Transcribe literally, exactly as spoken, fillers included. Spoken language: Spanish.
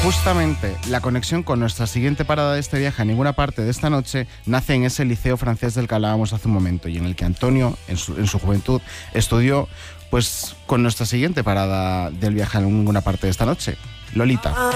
justamente la conexión con nuestra siguiente parada de este viaje a ninguna parte de esta noche nace en ese liceo francés del que hablábamos hace un momento y en el que Antonio, en su, en su juventud, estudió, pues con nuestra siguiente parada del viaje a ninguna parte de esta noche, Lolita.